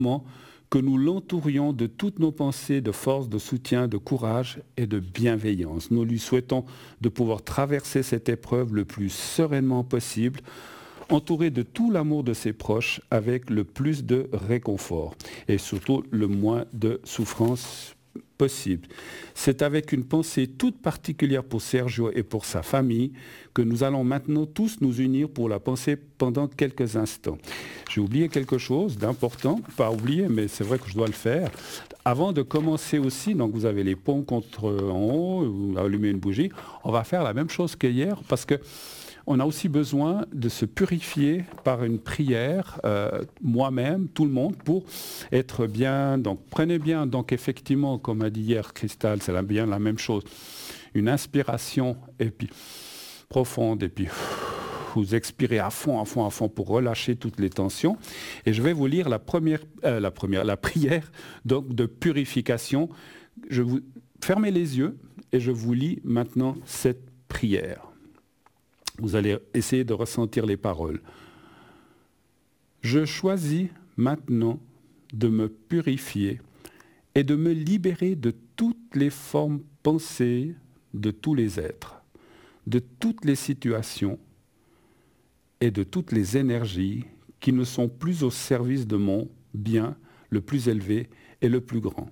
que nous l'entourions de toutes nos pensées, de force, de soutien, de courage et de bienveillance. Nous lui souhaitons de pouvoir traverser cette épreuve le plus sereinement possible, entouré de tout l'amour de ses proches, avec le plus de réconfort et surtout le moins de souffrance possible. C'est avec une pensée toute particulière pour Sergio et pour sa famille que nous allons maintenant tous nous unir pour la penser pendant quelques instants. J'ai oublié quelque chose d'important, pas oublié, mais c'est vrai que je dois le faire. Avant de commencer aussi, donc vous avez les pompes contre en haut, vous allumez une bougie, on va faire la même chose qu'hier parce que on a aussi besoin de se purifier par une prière, moi-même, tout le monde, pour être bien. Donc prenez bien, donc effectivement, comme a dit hier Cristal, c'est bien la même chose. Une inspiration et puis profonde et puis vous expirez à fond pour relâcher toutes les tensions. Et je vais vous lire la prière donc, de purification. Fermez les yeux et je vous lis maintenant cette prière. Vous allez essayer de ressentir les paroles. Je choisis maintenant de me purifier et de me libérer de toutes les formes pensées de tous les êtres, de toutes les situations et de toutes les énergies qui ne sont plus au service de mon bien le plus élevé et le plus grand.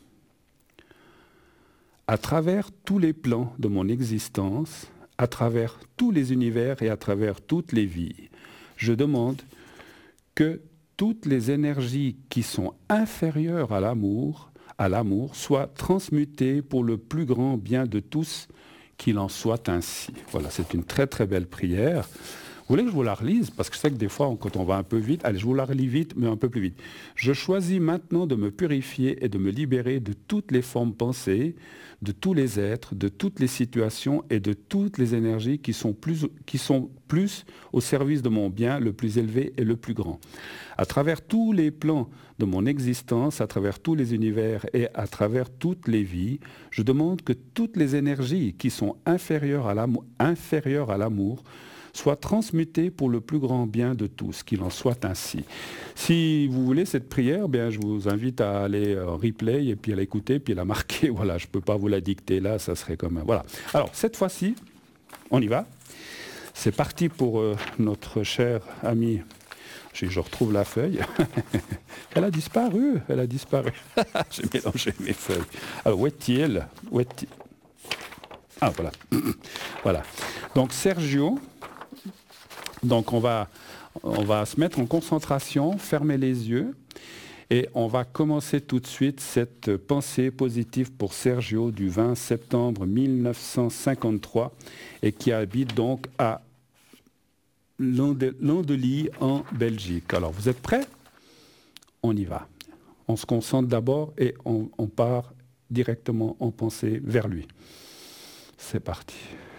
À travers tous les plans de mon existence, à travers tous les univers et à travers toutes les vies, je demande que toutes les énergies qui sont inférieures à l'amour soient transmutées pour le plus grand bien de tous, qu'il en soit ainsi. Voilà, c'est une très très belle prière. Vous voulez que je vous la relise? Parce que je sais que des fois, quand on va un peu vite, allez, je vous la relis vite, mais un peu plus vite. Je choisis maintenant de me purifier et de me libérer de toutes les formes pensées, de tous les êtres, de toutes les situations et de toutes les énergies qui sont plus au service de mon bien le plus élevé et le plus grand. À travers tous les plans de mon existence, à travers tous les univers et à travers toutes les vies, je demande que toutes les énergies qui sont inférieures à l'amour soit transmutée pour le plus grand bien de tous, qu'il en soit ainsi. Si vous voulez cette prière, bien, je vous invite à aller en replay et puis à l'écouter, puis à la marquer. Voilà, je ne peux pas vous la dicter là, ça serait comme un... Voilà. Alors, cette fois-ci, on y va. C'est parti pour notre cher ami. Je retrouve la feuille. Elle a disparu. J'ai mélangé mes feuilles. Alors, où est-il? Ah, voilà. Voilà. Donc, Sergio... Donc on va se mettre en concentration, fermer les yeux et on va commencer tout de suite cette pensée positive pour Sergio du 20 septembre 1953 et qui habite donc à Landely en Belgique. Alors vous êtes prêts? On y va. On se concentre d'abord et on part directement en pensée vers lui. C'est parti.